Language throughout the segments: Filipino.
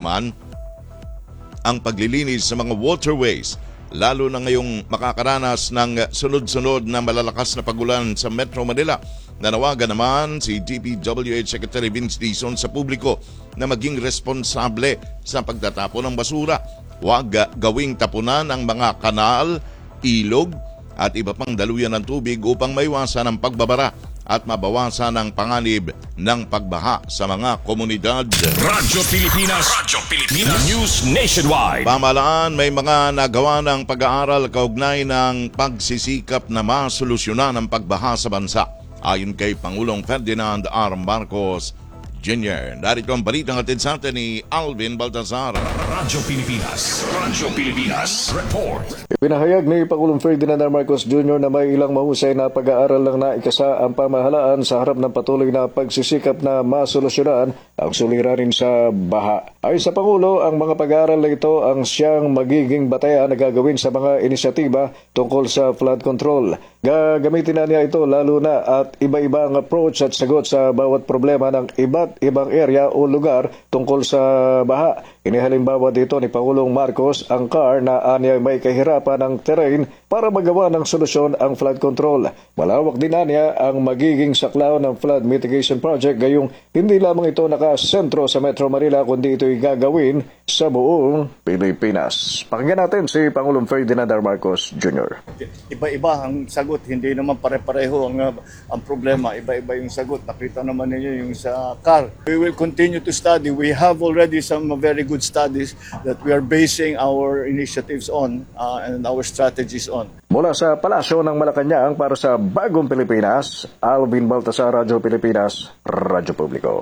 naman ang paglilinis sa mga waterways, lalo na ngayong makakaranas ng sunod-sunod na malalakas na pagulan sa Metro Manila. Nanawagan naman si DPWH Secretary Vince Dizon sa publiko na maging responsable sa pagtatapon ng basura. Huwag gawing tapunan ang mga kanal, ilog at iba pang daluyan ng tubig upang maiwasan ang pagbabara at mabawasan ang panganib ng pagbaha sa mga komunidad. Radyo Pilipinas News Nationwide. Pamahalaan may mga nagawa ng pag-aaral kaugnay ng pagsisikap na masolusyonan ang pagbaha sa bansa. Ayon kay Pangulong Ferdinand R. Marcos Jr. Narito ang balitang hatid sa atin ni Alvin Baltazar. Radyo Pilipinas Report. Pinahayag ni Pangulong Ferdinand R. Marcos Jr. na may ilang mahusay na pag-aaral lang na ikasa ang pamahalaan sa harap ng patuloy na pagsisikap na masolusyonan ang suliranin sa baha. Ayon sa Pangulo, ang mga pag-aaral na ito ang siyang magiging batayan na gagawin sa mga inisyatiba tungkol sa flood control. Gagamitin na niya ito lalo na at iba-ibang approach at sagot sa bawat problema ng iba't ibang area o lugar tungkol sa baha. Inihalimbawa dito ni Pangulong Marcos ang CAR na anya may kahirapan ng terrain para magawa ng solusyon ang flood control. Malawak din niya ang magiging saklaw ng flood mitigation project gayong hindi lamang ito nakasentro sa Metro Manila kundi ito'y gagawin sa buong Pilipinas. Pakinggan natin si Pangulong Ferdinand R. Marcos Jr. Iba-iba ang sagot, hindi naman pare-pareho ang problema. Iba-iba yung sagot. Nakita naman ninyo yung sa CAR. We will continue to study. We have already some very good studies that we are basing our initiatives on and our strategies on. Mula sa Palasyo ng Malacanang para sa Bagong Pilipinas, Alvin Baltasar, Radyo Pilipinas, Radyo Publiko.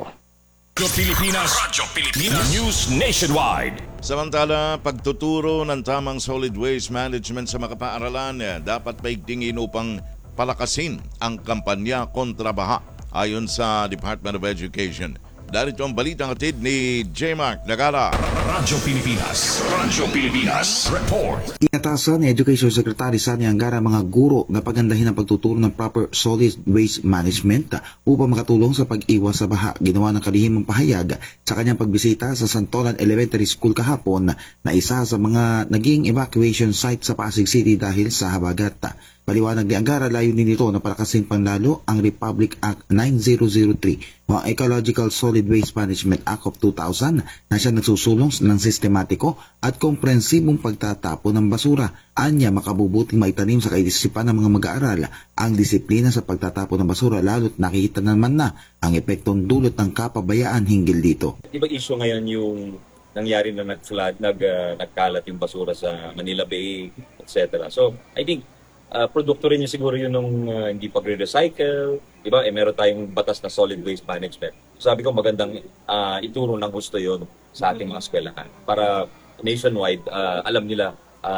Radyo Pilipinas News Nationwide. Samantala, pagtuturo ng tamang solid waste management sa mga paaralan dapat paigtingin upang palakasin ang kampanya kontra baha ayon sa Department of Education. Darito ang balitang hatid ni J. Mark Nagala. Radyo Pilipinas Report. Inatasan ni Education Secretary Sani Angara mga guro na pagandahin ang pagtuturo ng proper solid waste management upang makatulong sa pag-iwas sa baha. Ginawa ng kalihimang pahayag sa kanyang pagbisita sa Santolan Elementary School kahapon na isa sa mga naging evacuation site sa Pasig City dahil sa habagat. Paliwanag ni Angara, layunin nito na palakasin panlalo ang Republic Act 9003 o ang Ecological Solid Waste Management Act of 2000 na siya nagsusulong ng sistematiko at komprehensibong pagtatapon ng basura. Anya makabubuting maitanim sa kaisipan ng mga mag-aaral ang disiplina sa pagtatapon ng basura lalo't nakikita naman na ang epektong dulot ng kapabayaan hinggil dito. Diba issue ngayon yung nangyari na nag-flood, nagkalat yung basura sa Manila Bay, etc. So I think produkto rin yung siguro yun nung hindi pagre-recycle, diba? Meron tayong batas na solid waste management. Sabi ko magandang ituro ng gusto yun sa ating mga eskwelahan para nationwide alam nila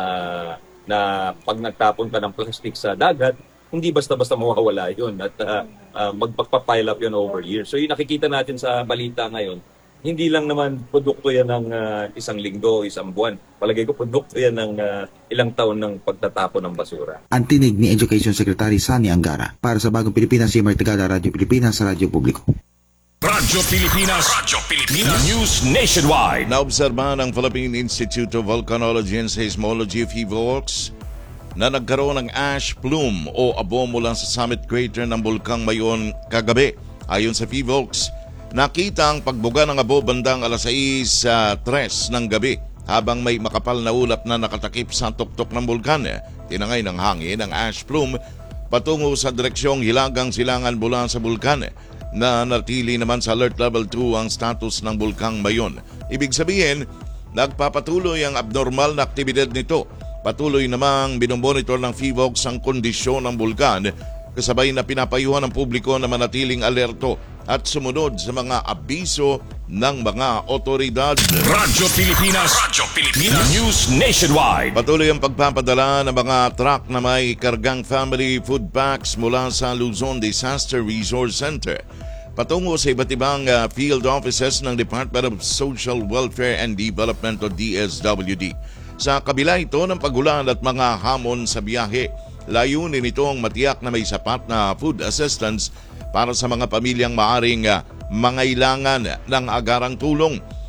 na pag nagtapon ka ng plastic sa dagat, hindi basta-basta mawawala yun at magpapile up yun over years. So yung nakikita natin sa balita ngayon, hindi lang naman produkto yan ng isang linggo, isang buwan. Palagay ko produkto yan ng ilang taon ng pagtatapon ng basura. Ang tinig ni Education Secretary Sani Angara. Para sa Bagong Pilipinas, si Martigala, Radyo Pilipinas, Radyo Publiko. Radyo Pilipinas News Nationwide. Naobserbahan ng Philippine Institute of Volcanology and Seismology, PHIVOLCS, na nagkaroon ng ash plume o abo mula sa summit crater ng Bulkang Mayon kagabi. Ayon sa PHIVOLCS, nakita ang pagbuga ng abo bandang alas 6:03 ng gabi habang may makapal na ulap na nakatakip sa tuktok ng bulkan. Tinangay ng hangin ang ash plume patungo sa direksyong Hilagang Silangan mula sa bulkan na natili naman sa alert level 2 ang status ng Bulkang Mayon. Ibig sabihin, nagpapatuloy ang abnormal na aktibidad nito. Patuloy namang binomonitor ng PHIVOLCS ang kondisyon ng bulkan kasabay na pinapayuhan ng publiko na manatiling alerto at sumunod sa mga abiso ng mga otoridad. Radyo Pilipinas News Nationwide. Patuloy ang pagpapadala ng mga truck na may kargang family food packs mula sa Luzon Disaster Resource Center patungo sa iba't ibang field offices ng Department of Social Welfare and Development o DSWD. Sa kabila ito ng pagulan at mga hamon sa biyahe, layunin itong matiyak na may sapat na food assistance para sa mga pamilyang maaring mangailangan ng agarang tulong.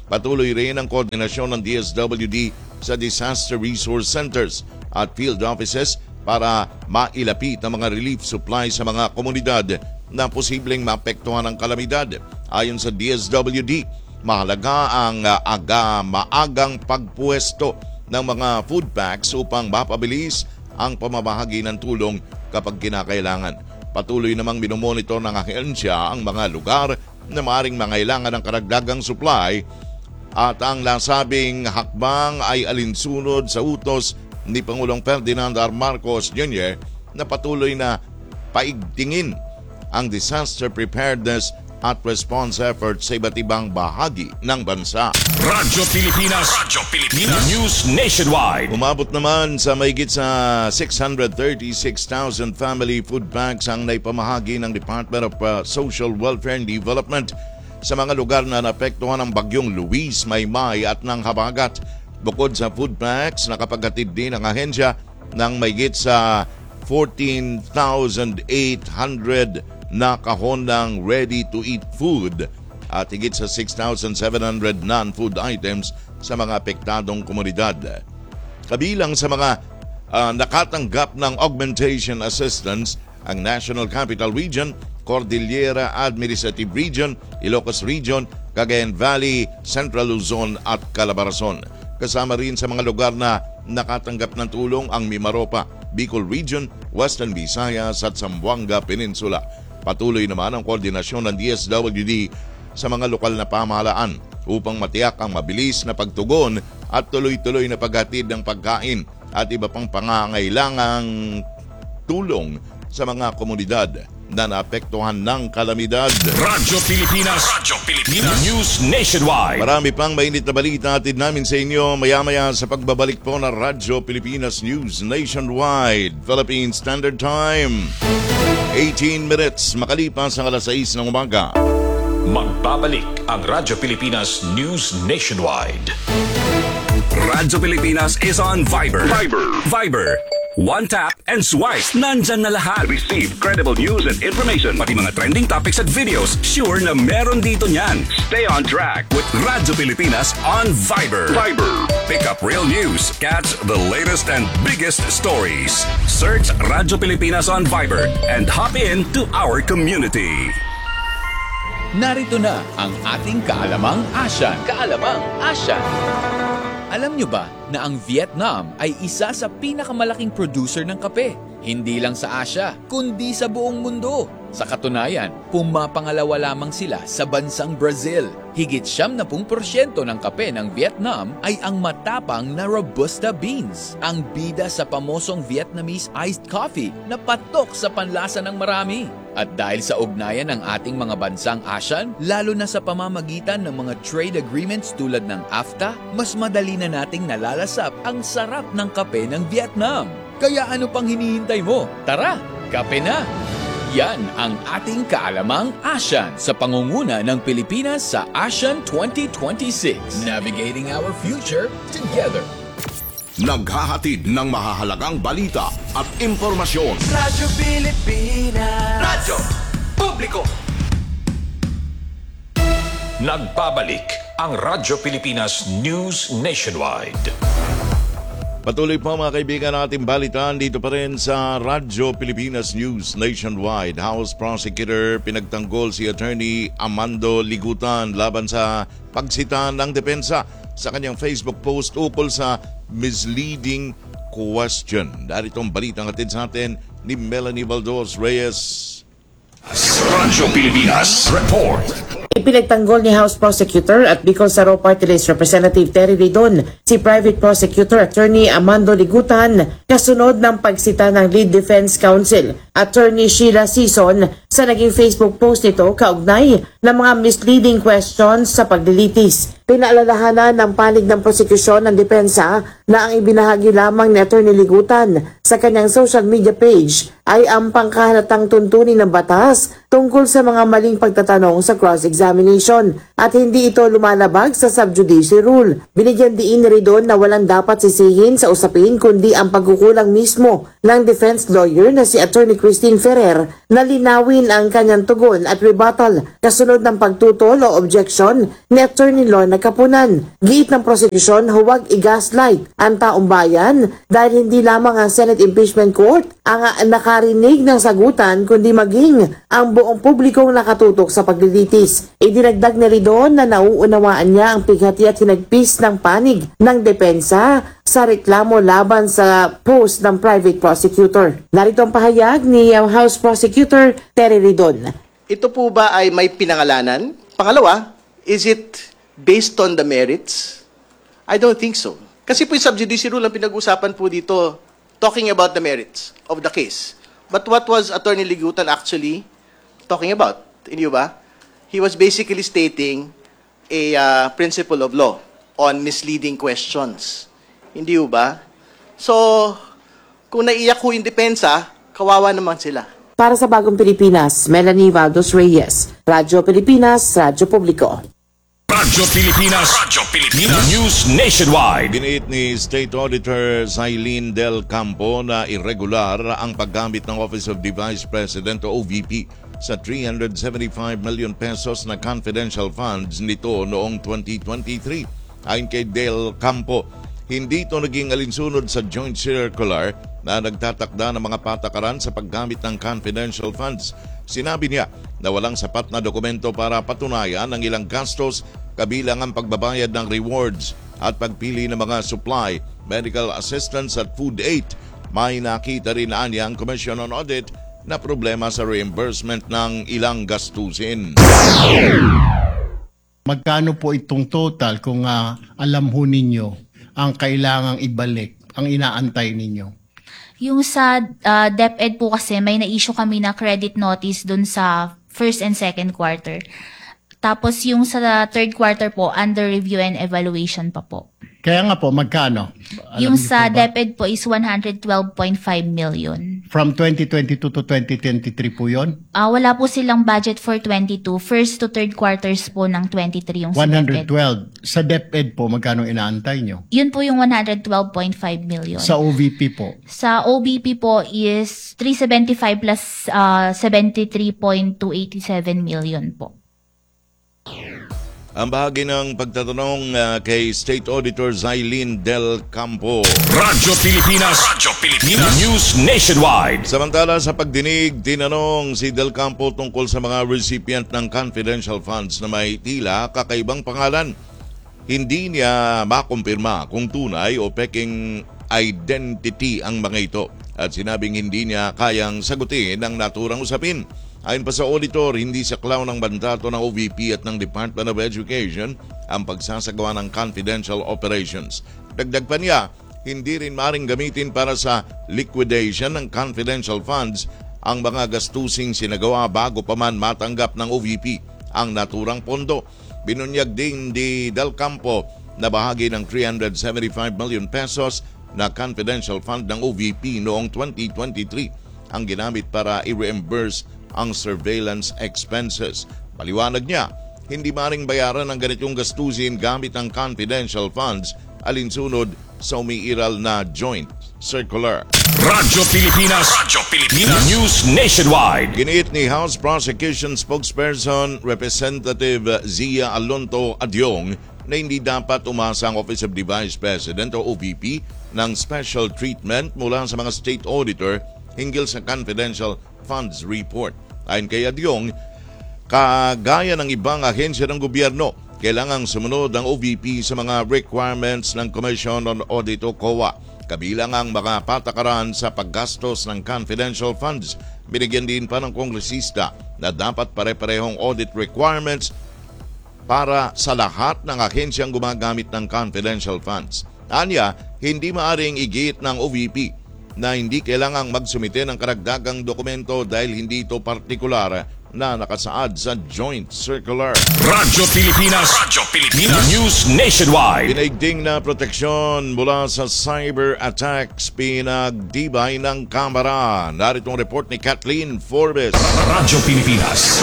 Patuloy rin ang koordinasyon ng DSWD sa Disaster Resource Centers at Field Offices para mailapit ang mga relief supply sa mga komunidad na posibleng maapektuhan ng kalamidad. Ayon sa DSWD, mahalaga ang maagang pagpuesto ng mga food packs upang mapabilis ang pamamahagi ng tulong kapag kinakailangan. Patuloy namang minomonitor ng ahensya ang mga lugar na maaaring mangailangan ng karagdagang supply at ang nasabing hakbang ay alinsunod sa utos ni Pangulong Ferdinand R. Marcos Jr. na patuloy na paigtingin ang disaster preparedness at response efforts sa iba't ibang bahagi ng bansa. Radyo Pilipinas. News Nationwide. Umabot naman sa mahigit sa 636,000 family food banks ang naipamahagi ng Department of Social Welfare and Development sa mga lugar na naapektuhan ng bagyong Luis, Maymay at ng Habagat. Bukod sa food banks, nakapaghatid din ang ahensya ng mahigit sa 14,800 na kahon ng ready-to-eat food at higit sa 6,700 non-food items sa mga apektadong komunidad. Kabilang sa mga nakatanggap ng augmentation assistance ang National Capital Region, Cordillera Administrative Region, Ilocos Region, Cagayan Valley, Central Luzon at Calabarzon. Kasama rin sa mga lugar na nakatanggap ng tulong ang Mimaropa, Bicol Region, Western Visayas at Zamboanga Peninsula. Patuloy naman ang koordinasyon ng DSWD sa mga lokal na pamahalaan upang matiyak ang mabilis na pagtugon at tuloy-tuloy na paghatid ng pagkain at iba pang pangangailangang tulong sa mga komunidad na naapektuhan ng kalamidad. Radyo Pilipinas. News Nationwide. Marami pang mainit na balita atid namin sa inyo maya-maya sa pagbabalik po ng Radyo Pilipinas News Nationwide. Philippine Standard Time. 18 minutes makalipas ang alas 6 ng umaga. Magbabalik ang Radyo Pilipinas News Nationwide. Radyo Pilipinas is on Viber. Viber. One tap and swipe. Nandyan na lahat. Receive credible news and information. Pati mga trending topics at videos. Sure na meron dito niyan. Stay on track with Radyo Pilipinas on Viber. Pick up real news. Catch the latest and biggest stories. Search Radyo Pilipinas on Viber and hop in to our community. Narito na ang ating Kaalamang Asyan. Alam nyo ba na ang Vietnam ay isa sa pinakamalaking producer ng kape? Hindi lang sa Asia, kundi sa buong mundo. Sa katunayan, pumapangalawa lamang sila sa bansang Brazil. Higit 70% ng kape ng Vietnam ay ang matapang na Robusta beans, ang bida sa pamosong Vietnamese iced coffee na patok sa panlasa ng marami. At dahil sa ugnayan ng ating mga bansang ASEAN, lalo na sa pamamagitan ng mga trade agreements tulad ng AFTA, mas madali na nating nalalasap ang sarap ng kape ng Vietnam. Kaya ano pang hinihintay mo? Tara, kape na! Yan ang ating Kaalamang ASEAN sa pangunguna ng Pilipinas sa ASEAN 2026. Navigating our future together. Naghahatid ng mahahalagang balita at impormasyon. Radyo Pilipinas. Radyo Publiko. Nagbabalik ang Radyo Pilipinas News Nationwide. Patuloy po mga kaibigan natin balitaan dito pa rin sa Radyo Pilipinas News Nationwide. House Prosecutor pinagtanggol si Attorney Amando Ligutan laban sa pagsita ng depensa sa kanyang Facebook post ukol sa misleading question. Darito ang balitang atid sa atin ni Melanie Baldos Reyes. Radyo Pilipinas Report. Ipinagtanggol ni House Prosecutor at Bicol Saro Party List Representative Terry Ridon si Private Prosecutor Attorney Amando Ligutan kasunod ng pagsita ng Lead Defense Counsel Attorney Sheila Sison sa naging Facebook post nito kaugnay ng mga misleading questions sa paglilitis. Pinaalalahanan ng panig ng prosekusyon ng depensa na ang ibinahagi lamang ni Attorney Ligutan sa kanyang social media page ay ang pangkahalatang tuntunin ng batas tungkol sa mga maling pagtatanong sa cross-examination at hindi ito lumalabag sa sub-judice rule. Binigyan diin ni Ridon na walang dapat sisihin sa usapin kundi ang pagkukulang mismo ng defense lawyer na si Attorney Christine Ferrer na linawin ang kanyang tugon at rebuttal kasunod ng pagtutol o objection ni Attorney Lorna Kapunan. Giit ng prosekusyon, huwag i-gaslight ang taong bayan dahil hindi lamang ang Senate Impeachment Court ang nakarinig ng sagutan kundi maging ang buong publikong nakatutok sa paglilitis. Idinagdag na rin na nauunawaan niya ang pighati at hinagpis ng panig ng depensa sa reklamo laban sa post ng private prosecutor. Narito ang pahayag ni House Prosecutor Terry Ridon. Ito po ba ay may pinangalanan? Pangalawa, is it based on the merits? I don't think so. Kasi po yung sub judice rule ang pinag-usapan po dito, talking about the merits of the case. But what was Attorney Ligutan actually talking about? Hindi ba? He was basically stating a principle of law on misleading questions. Hindi ba? So, kung naiyak ho yung depensa, kawawa naman sila. Para sa Bagong Pilipinas, Melanie Valdos Reyes, Radyo Pilipinas, Radyo Publiko. Radyo Pilipinas News Nationwide. Biniit ni State Auditor Zailin Del Campo na irregular ang paggamit ng Office of the Vice President o OVP sa 375 million pesos na confidential funds nito noong 2023. Ayon kay Del Campo, hindi ito naging alinsunod sa joint circular na nagtatakda ng mga patakaran sa paggamit ng confidential funds. Sinabi niya na walang sapat na dokumento para patunayan ang ilang gastos kabilang ang pagbabayad ng rewards at pagpili ng mga supply, medical assistance at food aid. May nakita rin niya ang Commission on Audit na problema sa reimbursement ng ilang gastusin. Magkano po itong total kung alam ho ninyo ang kailangang ibalik, ang inaantay ninyo? Yung sa DepEd po kasi may na-issue kami na credit notice dun sa first and second quarter. Tapos yung sa third quarter po, under review and evaluation pa po. Kaya nga po, magkano? Yung sa DepEd po is 112.5 million. From 2022 to 2023 po yun? Wala po silang budget for 22. First to third quarters po ng 23 yung sa DepEd. 112. Sa DepEd po, magkano inaantay nyo? Yun po yung 112.5 million. Sa OVP po? Sa OVP po is 375 plus 73.287 million po. Ang bahagi ng pagtatanong kay State Auditor Zailin Del Campo. Radyo Pilipinas News Nationwide. Samantala sa pagdinig, tinanong si Del Campo tungkol sa mga recipient ng confidential funds na may tila kakaibang pangalan. Hindi niya makumpirma kung tunay o peking identity ang mga ito at sinabing hindi niya kayang sagutin ang naturang usapin. Ayon pa sa auditor, hindi saklaw ng mandato ng OVP at ng Department of Education ang pagsasagawa ng confidential operations. Dagdag pa niya, hindi rin maring gamitin para sa liquidation ng confidential funds ang mga gastusing sinagawa bago pa man matanggap ng OVP ang naturang pondo. Binunyag din ni Del Campo na bahagi ng 375 million pesos na confidential fund ng OVP noong 2023 ang ginamit para i-reimburse ang surveillance expenses. Paliwanag niya, hindi maring bayaran ang ganitong gastusin gamit ang confidential funds alinsunod sa umiiral na joint circular. Radyo Pilipinas News Nationwide. Giniit ni House Prosecution Spokesperson Representative Zia Alonto Adyong na hindi dapat umasa ang Office of the Vice President o OVP ng special treatment mula sa mga state auditor hinggil sa confidential funds report. Ayon kay Adyong, kagaya ng ibang ahensya ng gobyerno, kailangang sumunod ang OVP sa mga requirements ng Commission on Audit o COA, kabilang ang mga patakaran sa paggastos ng confidential funds. Binigyan din pa ng kongresista na dapat pare-parehong audit requirements para sa lahat ng ahensyang gumagamit ng confidential funds. Anya, hindi maaring igit ng OVP na hindi kailangang magsumite ng karagdagang dokumento dahil hindi ito partikular na nakasaad sa joint circular. Radyo Pilipinas News Nationwide. Pinaigting na proteksyon mula sa cyber attacks pinagdibay ng Kamara. Narito ang report ni Kathleen Forbes. Radyo Pilipinas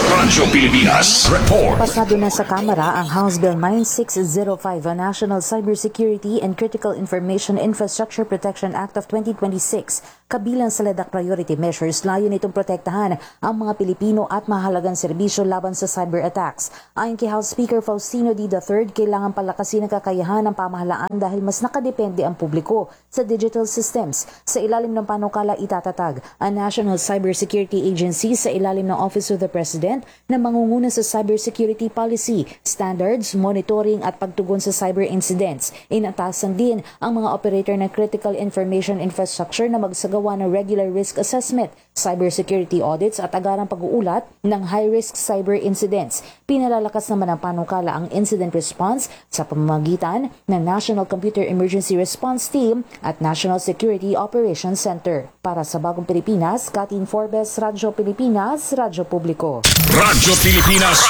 Report. Pasado na sa Kamara ang House Bill 9605, a National Cybersecurity and Critical Information Infrastructure Protection Act of 2026 kabilang sa LEDAC priority measures. Layo nitong protektahan ang mga Pilipino at mahalagang serbisyo laban sa cyber attacks. Ayon kay House Speaker Faustino D. III, kailangan palakasin ang kakayahan ng pamahalaan dahil mas nakadepende ang publiko sa digital systems. Sa ilalim ng panukala, itatatag ang National Cybersecurity Agency sa ilalim ng Office of the President na mangunguna sa cybersecurity policy, standards, monitoring at pagtugon sa cyber incidents. Inatasan din ang mga operator ng critical information infrastructure na magsagawa ng regular risk assessment, cybersecurity audits at agarang pag-uulat ng high-risk cyber incidents. Pinalalakas naman ng panukala ang incident response sa pamamagitan ng National Computer Emergency Response Team at National Security Operations Center. Para sa Bagong Pilipinas, Katin Forbes, Radyo Pilipinas, Radyo Publiko. Radyo Pilipinas,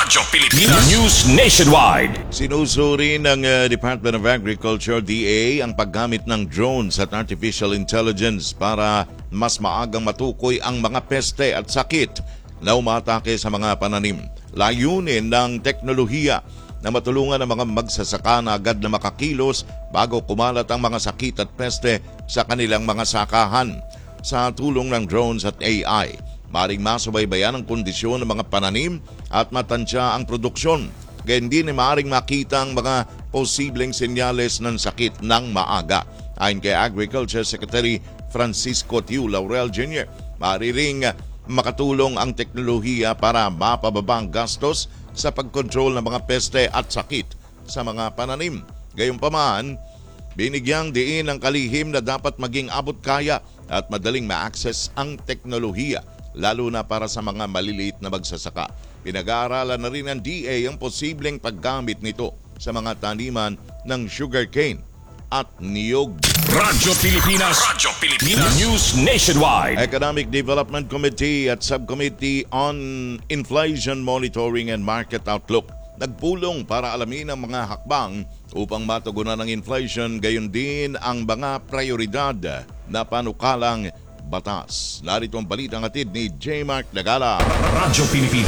News Nationwide. Sinusuri ng Department of Agriculture, DA, ang paggamit ng drones at artificial intelligence para mas maagang matukoy ang mga peste at sakit na umatake sa mga pananim. Layunin ng teknolohiya na matulungan ang mga magsasaka na agad na makakilos bago kumalat ang mga sakit at peste sa kanilang mga sakahan. Sa tulong ng drones at AI, maring masubaybayan ang kondisyon ng mga pananim at matansya ang produksyon. Gayun din ay maring makita ang mga posibleng senyales ng sakit ng maaga. Ayon kay Agriculture Secretary Francisco Tiu Laurel Jr., mariring makatulong ang teknolohiya para mapababa ang gastos sa pagkontrol ng mga peste at sakit sa mga pananim. Gayunpaman, binigyang diin ang kalihim na dapat maging abot kaya at madaling ma-access ang teknolohiya, lalo na para sa mga maliliit na magsasaka. Pinag-aaralan na rin ng DA ang posibleng paggamit nito sa mga taniman ng sugarcane at niyog. Radyo Pilipinas, News Nationwide. Economic Development Committee at Subcommittee on Inflation Monitoring and Market Outlook nagpulong para alamin ang mga hakbang upang matugunan ng inflation, gayon din ang mga prioridad na panukalang batas. Narito ang balitang hatid ni J. Mark Dagala. Radyo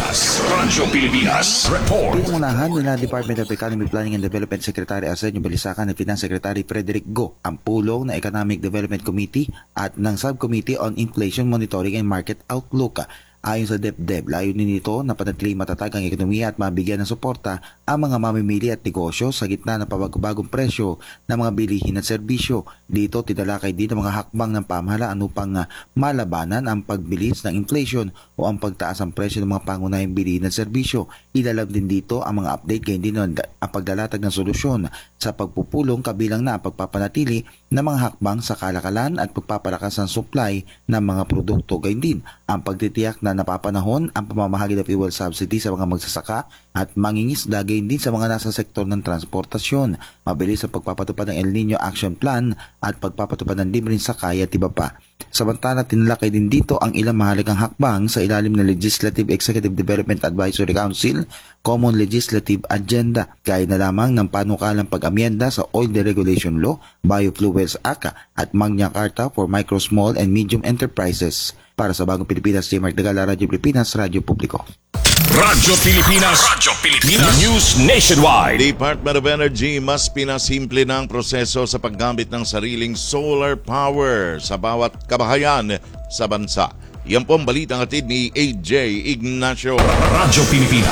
Pilipinas, report. Pinangunahan nila Department of Economic Planning and Development Secretary Arsenio Balisacan at Finance Secretary Frederick Go ang pulong ng Economic Development Committee at ng Subcommittee on Inflation Monitoring and Market Outlook. Ayon sa DepDev, layunin nito na panatili matatag ang ekonomiya at mabigyan ng suporta ang mga mamimili at negosyo sa gitna ng pabagong presyo ng mga bilihin at serbisyo. Dito, tinalakay din ang mga hakbang ng pamahalaan upang malabanan ang pagbilis ng inflation o ang pagtaas ng presyo ng mga pangunahing bilihin at serbisyo. Ilalab din dito ang mga update gayon din ang paglalatag ng solusyon sa pagpupulong kabilang na ang pagpapanatili ng mga hakbang sa kalakalan at pagpapalakas ng supply ng mga produkto. Gayon din ang pagtitiyak na napapanahon ang pamamahagi ng fuel subsidy sa mga magsasaka at mangingisda, gayon din sa mga nasa sektor ng transportasyon. Mabilis ang pagpapatupad ng El Nino Action Plan at pagpapatupad ng libreng sakay at iba pa. Samantala, tinalakay din dito ang ilang mahalagang hakbang sa ilalim ng Legislative Executive Development Advisory Council Common Legislative Agenda, gaya na lamang ng panukalang pag-amyenda sa Oil Deregulation Law, Biofuels Act at Magna Carta for Micro, Small and Medium Enterprises. Para sa Bagong Pilipinas, J. Mark Dagala, Radyo Pilipinas, Radyo Publiko. Radyo Pilipinas, News Nationwide. Department of Energy mas pinasimple ng proseso sa paggamit ng sariling solar power sa bawat kabahayan sa bansa. Yan po ang balitang hatid ni AJ Ignacio. Radyo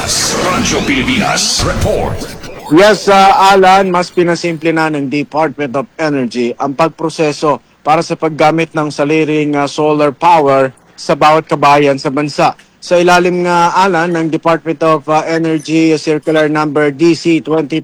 Pilipinas, report. Yes, Alan, mas pinasimple na ng Department of Energy ang pagproseso para sa paggamit ng sariling solar power sa bawat kabahayan sa bansa. Sa ilalim nga, Alan, ng Department of Energy Circular Number DC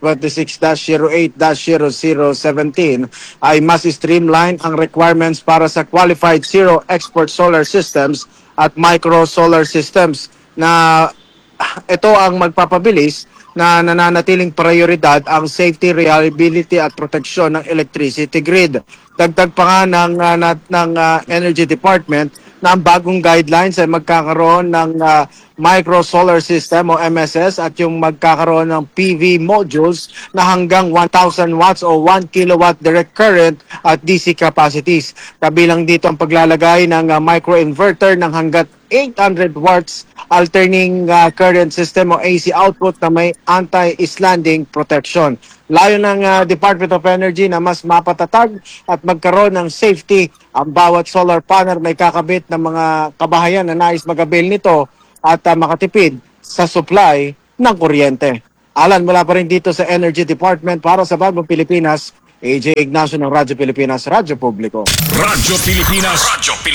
2026-08-0017 ay mas streamline ang requirements para sa qualified zero export solar systems at micro solar systems na ito ang magpapabilis na nananatiling prioridad ang safety, reliability at proteksyon ng electricity grid. Dagdag pa nga ng Energy Department na ang bagong guidelines ay magkakaroon ng micro solar system o MSS at yung magkakaroon ng PV modules na hanggang 1,000 watts o 1 kilowatt direct current at DC capacities. Kabilang dito ang paglalagay ng microinverter ng hanggat 800 watts alternating current system o AC output na may anti-islanding protection. Layo ng Department of Energy na mas mapatatag at magkaroon ng safety ang bawat solar panel may kakabit ng mga kabahayan na nais mag-avail nito at makatipid sa supply ng kuryente. Alan, mula pa rin dito sa Energy Department para sa Bagong Pilipinas, AJ Ignacio ng Radyo Pilipinas, Radyo Publiko. Radyo Pilipinas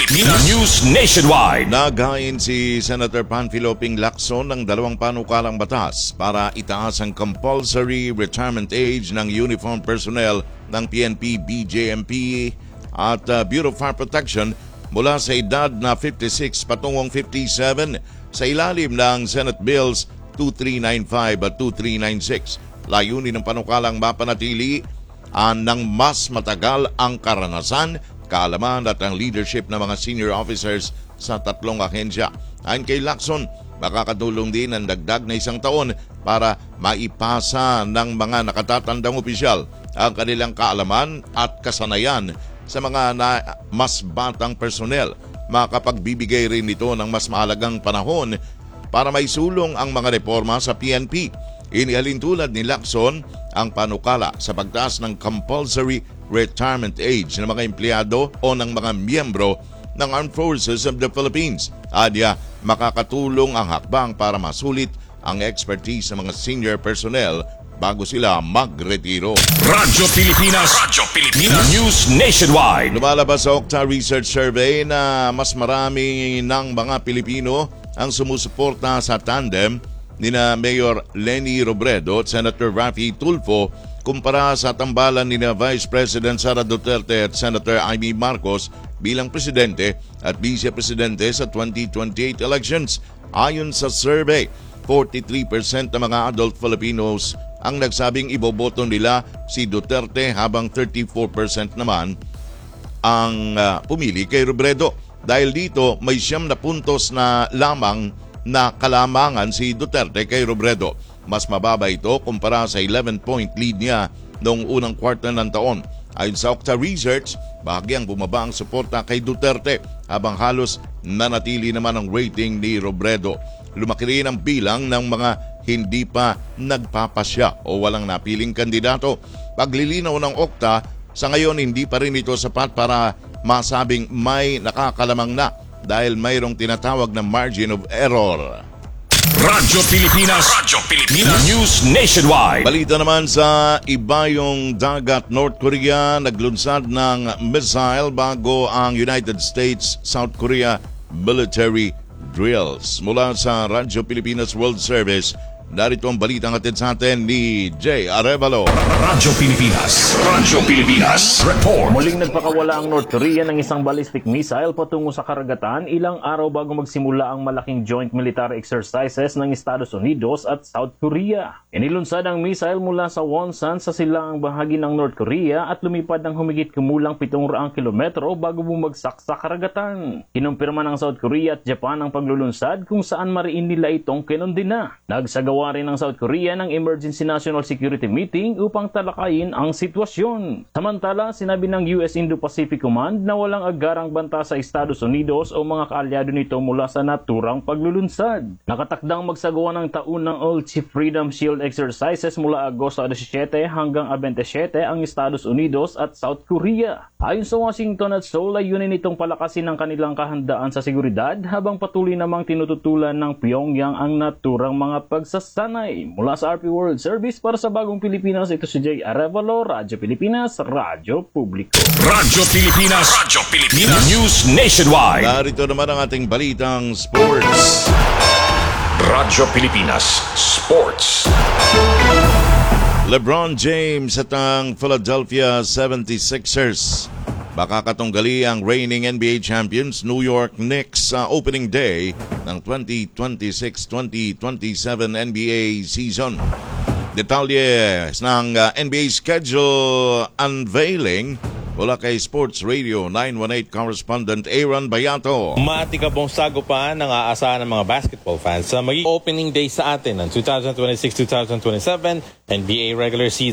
News Nationwide. Naghain si Senator Panfilo Ping Lacson ng 2 panukalang batas para itaas ang compulsory retirement age ng uniform personnel ng PNP, BJMP at Bureau of Fire Protection mula sa edad na 56 patungong 57 sa ilalim ng Senate Bills 2395 at 2396. Layunin ng panukalang mapanatili ng mas matagal ang karanasan, kaalaman at ang leadership ng mga senior officers sa 3 ahensya. Ayon kay Lacson, makakatulong din ang dagdag na 1 taon para maipasa ng mga nakatatandang opisyal ang kanilang kaalaman at kasanayan sa mga mas batang personnel. Makapagbibigay rin ito ng mas mahalagang panahon para maisulong ang mga reforma sa PNP. Inihalin tulad ni Lacson ang panukala sa pagtaas ng compulsory retirement age ng mga empleyado o ng mga miyembro ng Armed Forces of the Philippines. Adya, makakatulong ang hakbang para masulit ang expertise ng mga senior personnel bago sila magretiro. Radyo Pilipinas News Nationwide. Lumalabas sa Okta Research Survey na mas marami ng mga Pilipino ang sumusuporta sa tandem nina Mayor Leni Robredo at Senator Raffy Tulfo kumpara sa tambalan nina Vice President Sara Duterte at Senator Amy Marcos bilang presidente at vice-presidente sa 2028 elections. Ayon sa survey, 43% ng mga adult Filipinos ang nagsabing iboboto nila si Duterte habang 34% naman ang pumili kay Robredo. Dahil dito, may 9 na puntos na lamang na kalamangan si Duterte kay Robredo. Mas mababa ito kumpara sa 11-point lead niya noong unang quarter ng taon. Ayon sa Okta Research, bahagyang bumaba ang suporta kay Duterte habang halos nanatili naman ang rating ni Robredo. Lumaki rin ang bilang ng mga hindi pa nagpapasya o walang napiling kandidato. Paglilinaw ng Okta, sa ngayon hindi pa rin ito sapat para masabing may nakakalamang na dahil mayroong tinatawag na margin of error. Radyo Pilipinas News Nationwide. Balita naman sa ibayong dagat, North Korea naglunsad ng missile bago ang United States-South Korea military drills. Mula sa Radyo Pilipinas World Service, narito ang balitang hatid sa atin ni Jay Arevalo. Radyo Pilipinas Report. Muling nagpakawala ang North Korea ng isang ballistic missile patungo sa karagatan ilang araw bago magsimula ang malaking joint military exercises ng Estados Unidos at South Korea. Inilunsad ang missile mula sa Wonsan sa silangang bahagi ng North Korea at lumipad ng humigit kumulang 700 kilometro bago bumagsak sa karagatan. Kinumpirma ng South Korea at Japan ang paglulunsad kung saan mariin nila itong kinondena. Nagsagawa rin ng South Korea ng Emergency National Security Meeting upang talakayin ang sitwasyon. Samantala, sinabi ng US Indo-Pacific Command na walang agarang banta sa Estados Unidos o mga kaalyado nito mula sa naturang paglulunsad. Nakatakdang magsagawa ng taunang All-Chief Freedom Shield exercises mula Agosto 17 hanggang 27 ang Estados Unidos at South Korea. Ayon sa Washington at Seoul, layunin itong palakasin ang kanilang kahandaan sa seguridad habang patuloy namang tinututulan ng Pyongyang ang naturang mga pagsasanay. Mula sa RP World Service para sa Bagong Pilipinas, ito si Jay Arevalo, Radyo Pilipinas, Radyo Publiko. Radyo Pilipinas News Nationwide. Narito naman ang ating balitang sports. Radyo Pilipinas Sports. LeBron James at ang Philadelphia 76ers makakatunggali ang reigning NBA champions New York Knicks sa opening day ng 2026-2027 NBA season. Detalye ng NBA schedule unveiling mula kay Sports Radio 918 correspondent Aaron Bayato. Matikabong sagupan ang aasahan ng mga basketball fans sa magiging opening day sa atin ng 2026-2027 NBA regular season.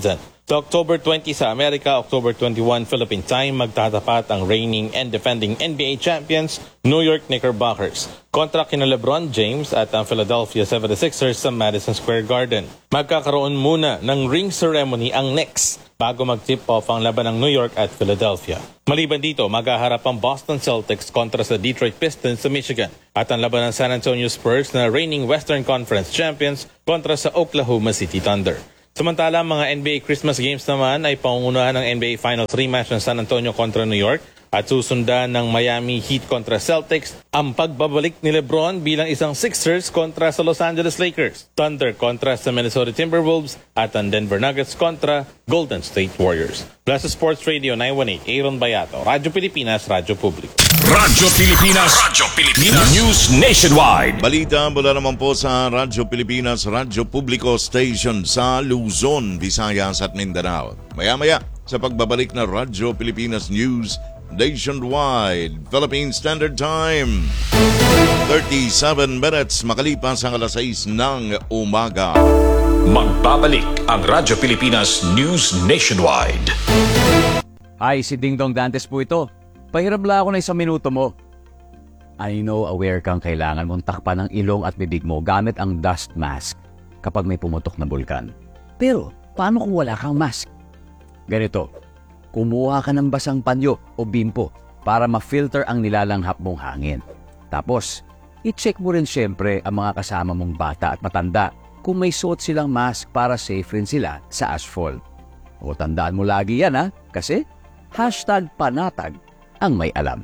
Sa October 20 sa Amerika, October 21 Philippine time, magtatapat ang reigning and defending NBA champions New York Knickerbockers kontra kina LeBron James at ang Philadelphia 76ers sa Madison Square Garden. Magkakaroon muna ng ring ceremony ang Knicks bago mag-tip off ang laban ng New York at Philadelphia. Maliban dito, maghaharap ang Boston Celtics kontra sa Detroit Pistons sa Michigan at ang laban ng San Antonio Spurs na reigning Western Conference champions kontra sa Oklahoma City Thunder. Samantala, mga NBA Christmas games naman ay pangungunahan ng NBA Finals rematch ng San Antonio kontra New York at susundan ng Miami Heat kontra Celtics, ang pagbabalik ni LeBron bilang isang Sixers kontra sa Los Angeles Lakers, Thunder kontra sa Minnesota Timberwolves at ang Denver Nuggets kontra Golden State Warriors. Plus sa Sports Radio 918, Aaron Bayato, Radyo Pilipinas, Radyo Publiko. Radyo Pilipinas. News Nationwide. Balita mula naman po sa Radyo Pilipinas, Radyo Publiko Station sa Luzon, Visayas at Mindanao. Maya-maya sa pagbabalik na Radyo Pilipinas News Nationwide, Philippine Standard Time. 37 minutes makalipas ang alas 6 ng umaga. Magbabalik ang Radyo Pilipinas News Nationwide. Hi, si Ding Dong Dantes po ito. Pahiram lang ako na 1 minuto mo. I know aware kang kailangan mong takpan ng ilong at bibig mo gamit ang dust mask kapag may pumutok na bulkan. Pero, paano kung wala kang mask? Ganito, kumuha ka ng basang panyo o bimpo para ma-filter ang nilalanghap mong hangin. Tapos, i-check mo rin syempre ang mga kasama mong bata at matanda kung may suot silang mask para safe rin sila sa ashfall. O tandaan mo lagi yan ha, kasi #panatag ang may alam.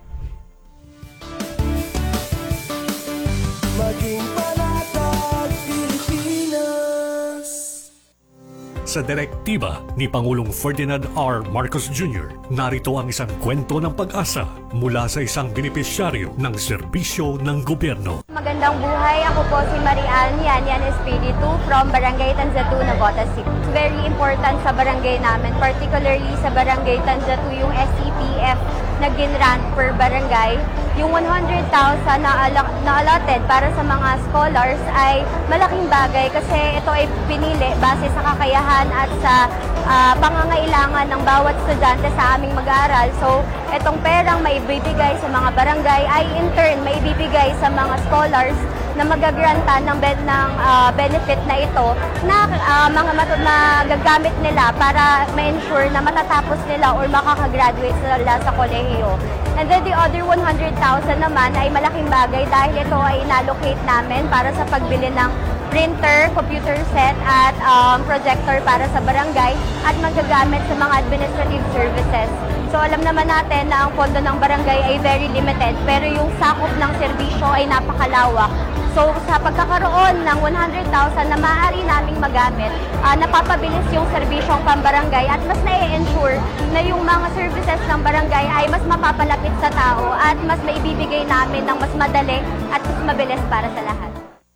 Maging panatag Pilipinas. Sa direktiba ni Pangulong Ferdinand R. Marcos Jr., narito ang isang kwento ng pag-asa mula sa isang benepisyaryo ng serbisyo ng gobyerno. Magandang buhay, ako po si Marian Yan Espiritu from Barangay Tanzatu, Navotas City. Very important sa barangay namin, particularly sa Barangay Tanzatu, yung SEPF na ginrant per barangay. Yung 100,000 na allotted para sa mga scholars ay malaking bagay kasi ito ay pinili base sa kakayahan at sa pangangailangan ng bawat estudyante sa aming mag-aaral. So, itong perang maibibigay sa mga barangay ay in turn maibibigay sa mga scholars na magagrantan ng benefit na ito na magagamit nila para ma-ensure na matatapos nila or makakagraduate sila sa kolehiyo. And then the other 100,000 naman ay malaking bagay dahil ito ay inallocate namin para sa pagbili ng printer, computer set at projector para sa barangay at magagamit sa mga administrative services. So alam naman natin na ang pondo ng barangay ay very limited pero yung sakop ng serbisyo ay napakalawak. So sa pagkakaroon ng 100,000 na maaari naming magamit, napapabilis yung serbisyong pambarangay at mas na-ensure na yung mga services ng barangay ay mas mapapalapit sa tao at mas maibibigay namin ng mas madali at mas mabilis para sa lahat.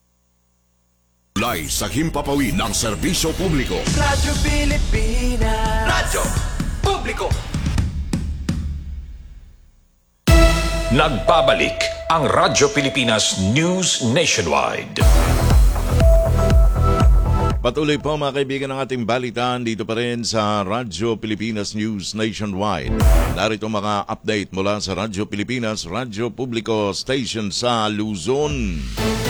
Live sa himpapawid ng serbisyo publiko. Radyo Pilipinas. Radyo Publiko. Nagbabalik ang Radyo Pilipinas News Nationwide. Patuloy po mga kaibigan ng ating balitaan dito pa rin sa Radyo Pilipinas News Nationwide. Narito mga update mula sa Radyo Pilipinas, Radyo Publiko Station sa Luzon.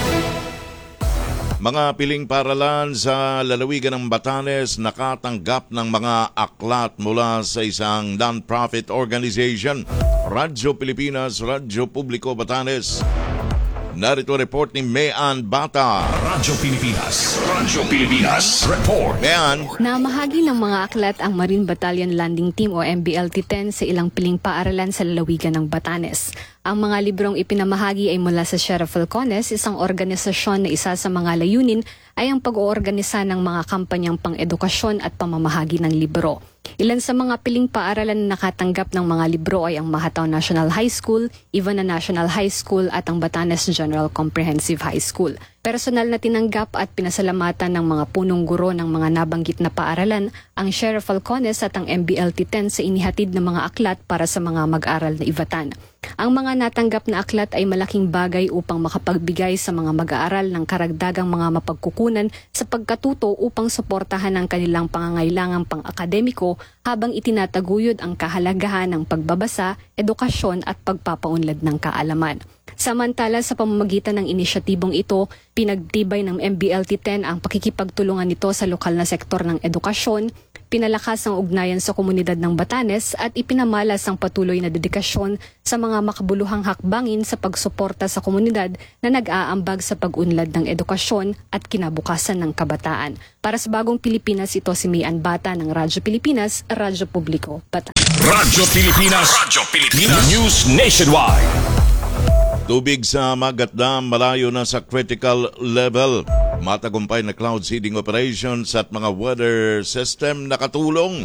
Mga piling paralan sa lalawigan ng Batanes nakatanggap ng mga aklat mula sa isang non-profit organization. Radyo Pilipinas, Radyo Publiko Batanes. Narito report ni Mean Bata. Radyo Pilipinas, Radyo Pilipinas Report. Mean. Namahagi ng mga aklat ang Marine Battalion Landing Team o MBLT-10 sa ilang piling paaralan sa lalawigan ng Batanes. Ang mga librong ipinamahagi ay mula sa Sheriff Falcones, isang organisasyon na isa sa mga layunin ay ang pag-oorganisa ng mga kampanyang pang-edukasyon at pamamahagi ng libro. Ilan sa mga piling paaralan na nakatanggap ng mga libro ay ang Mahataw National High School, Ivana National High School at ang Batanes General Comprehensive High School. Personal na tinanggap at pinasalamatan ng mga punong guro ng mga nabanggit na paaralan ang Sheriff Falcones at ang MBLT-10 sa inihatid ng mga aklat para sa mga mag-aral na Ivatan. Ang mga natanggap na aklat ay malaking bagay upang makapagbigay sa mga mag-aaral ng karagdagang mga mapagkukunan sa pagkatuto upang suportahan ang kanilang pangangailangang pang-akademiko habang itinataguyod ang kahalagahan ng pagbabasa, edukasyon at pagpapaunlad ng kaalaman. Samantala sa pamamagitan ng inisyatibong ito, pinagtibay ng MBLT-10 ang pakikipagtulungan nito sa lokal na sektor ng edukasyon, pinalakas ang ugnayan sa komunidad ng Batanes at ipinamalas ang patuloy na dedikasyon sa mga makabuluhang hakbangin sa pagsuporta sa komunidad na nag-aambag sa pag-unlad ng edukasyon at kinabukasan ng kabataan. Para sa Bagong Pilipinas, ito si Mian Bata ng Radyo Pilipinas, Radyo Publiko, Batanes. Radyo Pilipinas. Radyo Pilipinas. News Nationwide. Tubig sa Magat Dam malayo na sa critical level. Matagumpay na cloud seeding operations at mga weather system nakatulong.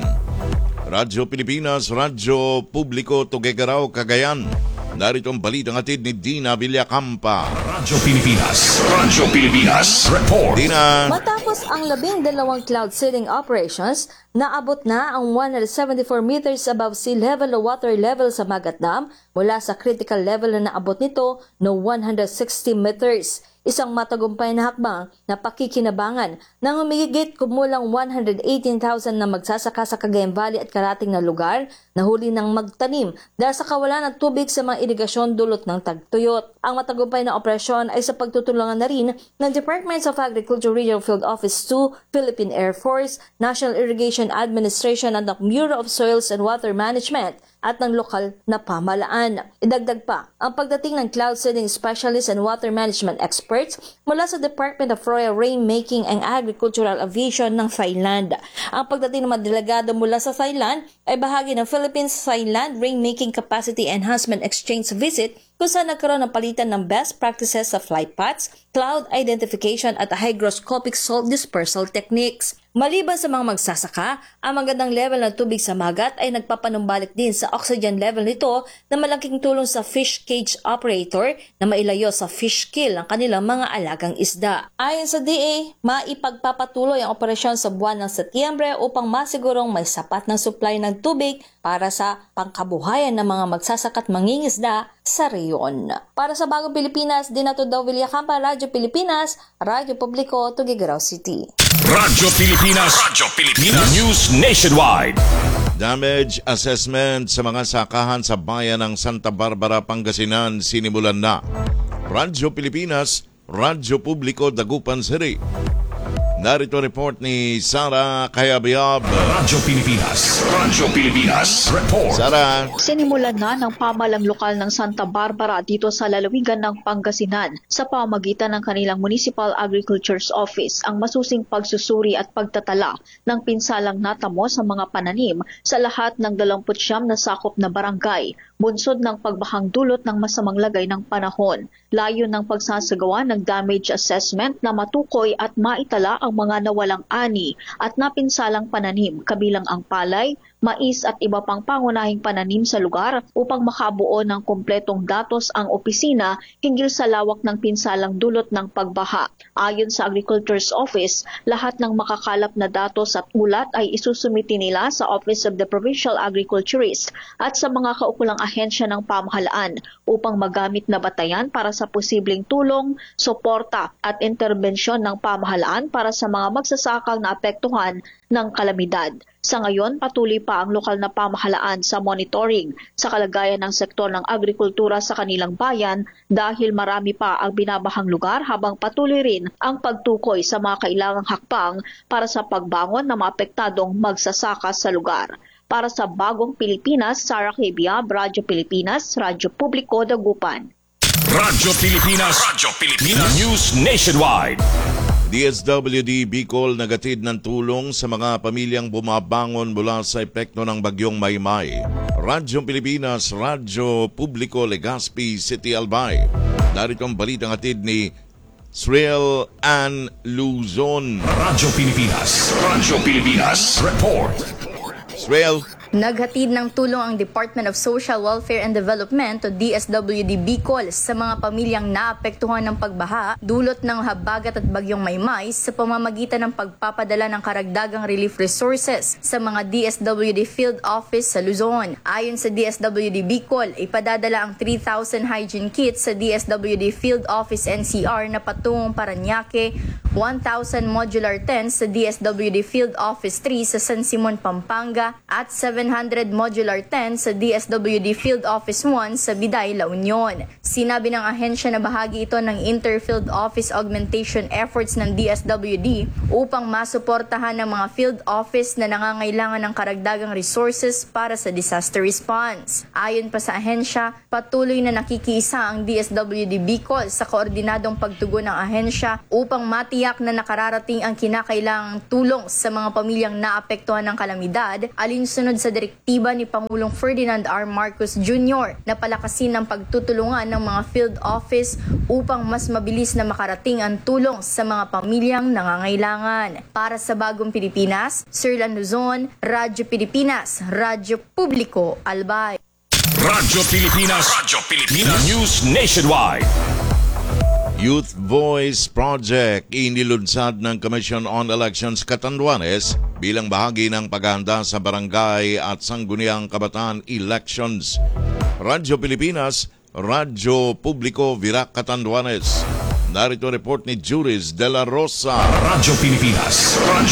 Radyo Pilipinas, Radyo Publiko, Tuguegarao, Cagayan. Narito ang balitang atid ni Dina Villacampa. Radyo Pilipinas. Radyo Pilipinas. Report. Dina. Matapos ang 12 cloud seeding operations, naabot na ang 174 meters above sea level o water level sa Magat Dam mula sa critical level na naabot nito no 160 meters. Isang matagumpay na hakbang na pakikinabangan ng humigit kumulang 118,000 na magsasaka sa Cagayan Valley at karating na lugar na huli ng magtanim dahil sa kawalan ng tubig sa mga irigasyon dulot ng tagtuyot. Ang matagumpay na operasyon ay sa pagtutulungan na rin ng Departments of Agriculture Regional Field Office 2, Philippine Air Force, National Irrigation Administration at the Bureau of Soils and Water Management at ng lokal na pamahalaan. Idagdag pa ang pagdating ng cloud seeding specialists and water management experts mula sa Department of Royal Rainmaking and Agricultural Aviation ng Thailand. Ang pagdating ng mga delegado mula sa Thailand ay bahagi ng Philippines-Thailand Rainmaking Capacity Enhancement Exchange Visit kung saan nagkaroon ng palitan ng best practices sa flight paths, cloud identification at hygroscopic salt dispersal techniques. Maliban sa mga magsasaka, ang magandang level ng tubig sa Magat ay nagpapanumbalik din sa oxygen level nito na malaking tulong sa fish cage operator na mailayo sa fish kill ang kanilang mga alagang isda. Ayon sa DA, maipagpapatuloy ang operasyon sa buwan ng Setyembre upang masigurong may sapat na supply ng tubig para sa pangkabuhayan ng mga magsasaka at mangingisda sa reyon. Para sa Bagong Pilipinas, Dinato Daw Villacampa, Radyo Pilipinas, Radyo Publiko, Tuguegarao City. Radyo Pilipinas. Radyo Pilipinas. News Nationwide. Damage assessment sa mga sakahan sa bayan ng Santa Barbara, Pangasinan sinimulan na. Radyo Pilipinas, Radyo Publiko, Dagupan City. Narito report ni Sara Kayabyab. Radyo Pilipinas. Radyo Pilipinas. Report. Sara. Sinimulan na ng pamahalang lokal ng Santa Barbara dito sa lalawigan ng Pangasinan sa pamamagitan ng kanilang Municipal Agriculture's Office ang masusing pagsusuri at pagtatala ng pinsalang natamo sa mga pananim sa lahat ng 29 na sakop na barangay, bunsod ng pagbahang dulot ng masamang lagay ng panahon. Layo ng pagsasagawa ng damage assessment na matukoy at maitala ang mga nawalang ani at napinsalang pananim kabilang ang palay, mais at iba pang pangunahing pananim sa lugar upang makabuo ng kumpletong datos ang opisina hinggil sa lawak ng pinsalang dulot ng pagbaha. Ayon sa Agriculture's Office, lahat ng makakalap na datos at ulat ay isusumiti nila sa Office of the Provincial Agriculturist at sa mga kaukulang ahensya ng pamahalaan upang magamit na batayan para sa posibleng tulong, suporta at interbensyon ng pamahalaan para sa mga magsasakang naapektuhan ng kalamidad. Sa ngayon, patuloy pa ang lokal na pamahalaan sa monitoring sa kalagayan ng sektor ng agrikultura sa kanilang bayan dahil marami pa ang binabahang lugar habang patuloy rin ang pagtukoy sa mga kailangang hakbang para sa pagbangon ng maapektadong magsasaka sa lugar. Para sa Bagong Pilipinas, Sara Kayabyab, Radyo Pilipinas, Radyo Publiko, Dagupan. Radyo Pilipinas. Radyo Pilipinas. News Nationwide. DSWD Bicol nagatid ng tulong sa mga pamilyang bumabangon mula sa epekto ng bagyong Maymay. Radyo Pilipinas, Radyo Publiko, Legazpi City, Albay. Narito ang balitang atid ni Sriel Ann Luzon. Radyo Pilipinas. Radyo Pilipinas. Report. Sriel. Naghatid ng tulong ang Department of Social Welfare and Development o DSWD Bicol sa mga pamilyang naapektuhan ng pagbaha dulot ng habagat at bagyong Maymay sa pamamagitan ng pagpapadala ng karagdagang relief resources sa mga DSWD Field Office sa Luzon. Ayon sa DSWD Bicol, ipadadala ang 3,000 hygiene kits sa DSWD Field Office NCR na patungong Parañaque, 1,000 modular tents sa DSWD Field Office 3 sa San Simon, Pampanga at 700 modular tents sa DSWD Field Office 1 sa Biday, La Union. Sinabi ng ahensya na bahagi ito ng Interfield Office Augmentation efforts ng DSWD upang masuportahan ng mga field office na nangangailangan ng karagdagang resources para sa disaster response. Ayon pa sa ahensya, patuloy na nakikiisa ang DSWD Bicol sa koordinadong pagtugon ng ahensya upang matiyak na nakararating ang kinakailangang tulong sa mga pamilyang naapektuhan ng kalamidad alinsunod sa direktiba ni Pangulong Ferdinand R. Marcos Jr. na palakasin ang pagtutulungan ng mga field office upang mas mabilis na makarating ang tulong sa mga pamilyang nangangailangan. Para sa Bagong Pilipinas, Sirlan Luzon, Radyo Pilipinas, Radyo Publiko, Albay. Radyo Pilipinas News Nationwide. Youth Voice Project inilunsad ng Commission on Elections Catanduanes bilang bahagi ng paghahanda sa barangay at sangguniang kabataan elections. Radyo Pilipinas, Radyo Publiko, Virac, Catanduanes. Narito report ni Juris de la Rosa. Radyo Pilipinas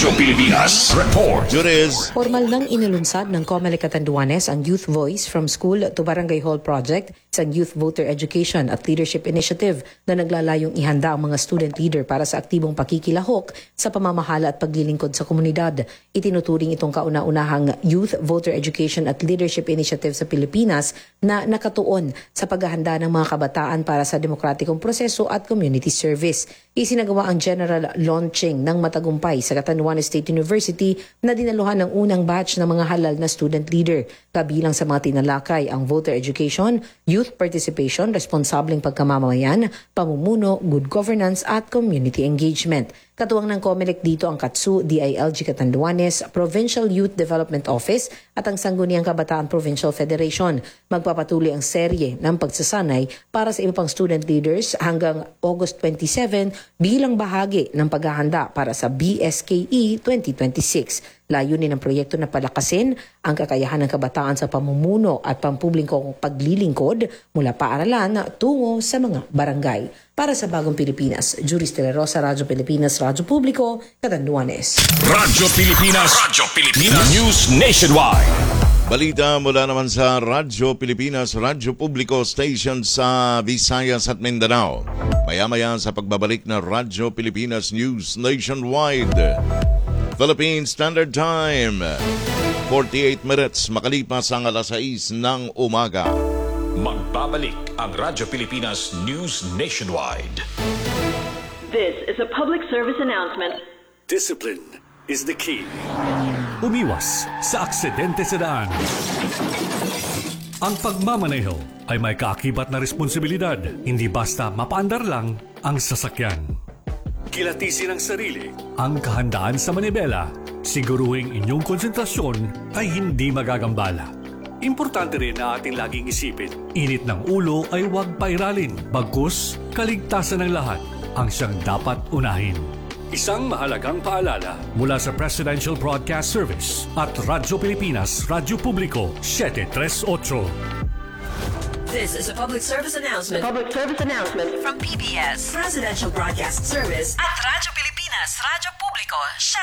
Report. Juris. Formal nang inilunsad ng COMELEC Catanduanes ang Youth Voice from School to Barangay Hall Project, isang youth voter education at leadership initiative na naglalayong ihanda ang mga student leader para sa aktibong pakikilahok sa pamamahala at paglilingkod sa komunidad. Itinuturing itong kauna-unahang youth voter education at leadership initiative sa Pilipinas na nakatuon sa paghahanda ng mga kabataan para sa demokratikong proseso at community service. Isinagawa ang general launching ng matagumpay sa Catanduanes State University na dinaluhan ng unang batch ng mga halal na student leader. Kabilang sa mga tinalakay ang voter education, youth participation, responsableng pagkamamayan, pamumuno, good governance at community engagement. Katuwang ng COMELEC dito ang KATSU, DILG Catanduanes, Provincial Youth Development Office at ang Sangguniang Kabataan Provincial Federation. Magpapatuloy ang serye ng pagsasanay para sa iba pang student leaders hanggang August 27 bilang bahagi ng paghahanda para sa BSKE 2026. Layunin ng proyekto na palakasin ang kakayahan ng kabataan sa pamumuno at pampublikong paglilingkod mula paaralan tungo sa mga barangay. Para sa Bagong Pilipinas, Juris de la Rosa, Radyo Pilipinas, Radyo Publiko, Catanduanes. Radyo Pilipinas News Nationwide. Balita mula naman sa Radyo Pilipinas, Radyo Publiko Station sa Visayas at Mindanao. Maya-maya sa pagbabalik na Radyo Pilipinas News Nationwide. Philippine Standard Time, 48 minutes makalipas ang alas 6 ng umaga. Magbabalik ang Radyo Pilipinas News Nationwide. This is a public service announcement. Discipline is the key. Umiwas sa aksidente sa daan. Ang pagmamaneho ay may kaakibat na responsibilidad, hindi basta mapaandar lang ang sasakyan. Kilatisin ang sarili, ang kahandaan sa manibela, siguruhing inyong konsentrasyon ay hindi magagambala. Importante rin na ating laging isipin, init ng ulo ay huwag pairalin, bagkus kaligtasan ng lahat ang siyang dapat unahin. Isang mahalagang paalala mula sa Presidential Broadcast Service at Radyo Pilipinas, Radyo Publiko, 738. This is a public service announcement. Public service announcement From PBS, Presidential Broadcast Service at Radyo Pilipinas, Radyo Publiko,